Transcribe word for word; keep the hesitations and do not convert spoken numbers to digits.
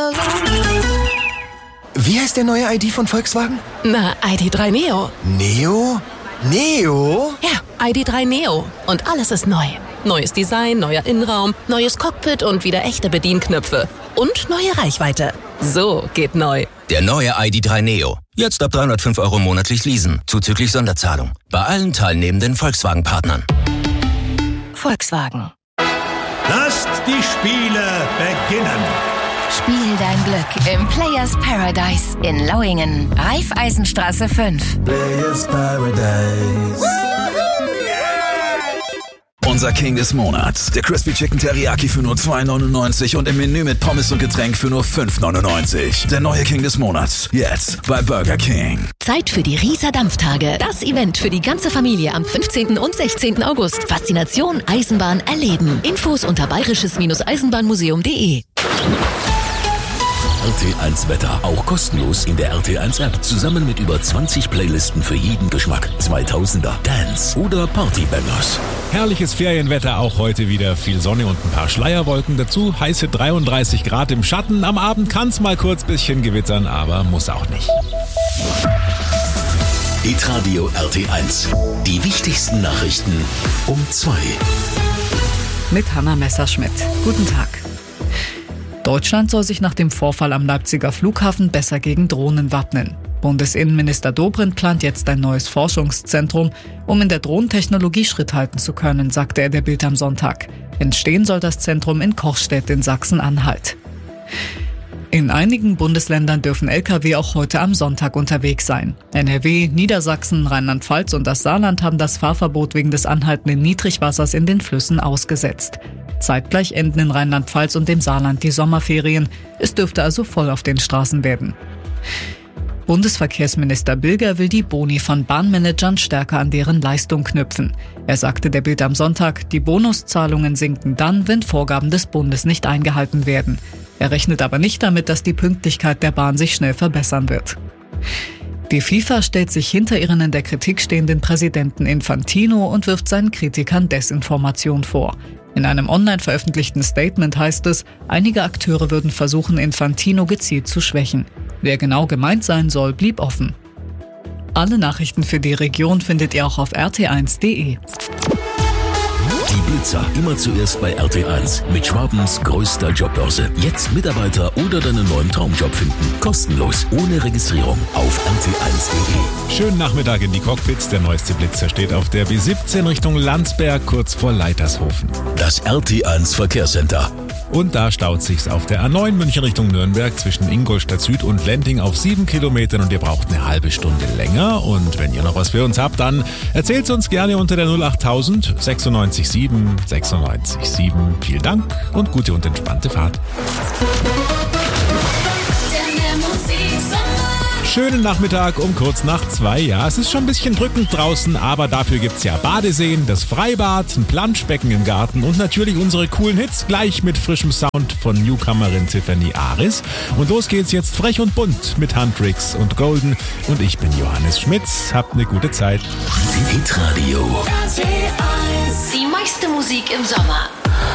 Wie heißt der neue I D von Volkswagen? Na, I D drei Neo. Neo? Neo? Ja, I D drei Neo. Und alles ist neu. Neues Design, neuer Innenraum, neues Cockpit und wieder echte Bedienknöpfe. Und neue Reichweite. So geht neu. Der neue I D drei Neo. Jetzt ab dreihundertfünf Euro monatlich leasen. Zuzüglich Sonderzahlung. Bei allen teilnehmenden Volkswagen-Partnern. Volkswagen. Lasst die Spiele beginnen. Spiel dein Glück im Players Paradise in Lauingen. Raiffeisenstraße fünf. Players Paradise. Unser King des Monats. Der Crispy Chicken Teriyaki für nur zwei neunundneunzig und im Menü mit Pommes und Getränk für nur fünf neunundneunzig. Der neue King des Monats. Jetzt bei Burger King. Zeit für die Rieser Dampftage. Das Event für die ganze Familie am fünfzehnten und sechzehnten August. Faszination Eisenbahn erleben. Infos unter bayerisches-eisenbahnmuseum punkt de. R T eins Wetter, auch kostenlos in der R T eins App. Zusammen mit über zwanzig Playlisten für jeden Geschmack. zweitausender, Dance oder Partybangers. Herrliches Ferienwetter, auch heute wieder viel Sonne und ein paar Schleierwolken dazu. Heiße dreiunddreißig Grad im Schatten. Am Abend kann es mal kurz bisschen gewittern, aber muss auch nicht. Hitradio R T eins. Die wichtigsten Nachrichten um zwei. Mit Hanna Messerschmidt. Guten Tag. Deutschland soll sich nach dem Vorfall am Leipziger Flughafen besser gegen Drohnen wappnen. Bundesinnenminister Dobrindt plant jetzt ein neues Forschungszentrum, um in der Drohnentechnologie Schritt halten zu können, sagte er der Bild am Sonntag. Entstehen soll das Zentrum in Kochstedt in Sachsen-Anhalt. In einigen Bundesländern dürfen L K W auch heute am Sonntag unterwegs sein. N R W, Niedersachsen, Rheinland-Pfalz und das Saarland haben das Fahrverbot wegen des anhaltenden Niedrigwassers in den Flüssen ausgesetzt. Zeitgleich enden in Rheinland-Pfalz und dem Saarland die Sommerferien. Es dürfte also voll auf den Straßen werden. Bundesverkehrsminister Bilger will die Boni von Bahnmanagern stärker an deren Leistung knüpfen. Er sagte der Bild am Sonntag, die Bonuszahlungen sinken dann, wenn Vorgaben des Bundes nicht eingehalten werden. Er rechnet aber nicht damit, dass die Pünktlichkeit der Bahn sich schnell verbessern wird. Die FIFA stellt sich hinter ihren in der Kritik stehenden Präsidenten Infantino und wirft seinen Kritikern Desinformation vor. In einem online veröffentlichten Statement heißt es, einige Akteure würden versuchen, Infantino gezielt zu schwächen. Wer genau gemeint sein soll, blieb offen. Alle Nachrichten für die Region findet ihr auch auf r t eins punkt de. Die Blitzer immer zuerst bei R T eins mit Schwabens größter Jobbörse. Jetzt Mitarbeiter oder deinen neuen Traumjob finden. Kostenlos, ohne Registrierung auf r t eins punkt de. Schönen Nachmittag in die Cockpits. Der neueste Blitzer steht auf der B siebzehn Richtung Landsberg, kurz vor Leitershofen. Das R T eins Verkehrscenter. Und da staut sich's auf der A neun München Richtung Nürnberg zwischen Ingolstadt Süd und Lending auf sieben Kilometern und ihr braucht eine halbe Stunde länger. Und wenn ihr noch was für uns habt, dann erzählt's uns gerne unter der null achttausend sechsundneunzig sieben sechsundneunzig sieben. Vielen Dank und gute und entspannte Fahrt. Schönen Nachmittag um kurz nach zwei. Ja, es ist schon ein bisschen drückend draußen, aber dafür gibt's ja Badeseen, das Freibad, ein Planschbecken im Garten und natürlich unsere coolen Hits, gleich mit frischem Sound von Newcomerin Tiffany Aris. Und los geht's jetzt frech und bunt mit Huntrix und Golden. Und ich bin Johannes Schmitz. Habt eine gute Zeit. Hitradio. Die meiste Musik im Sommer.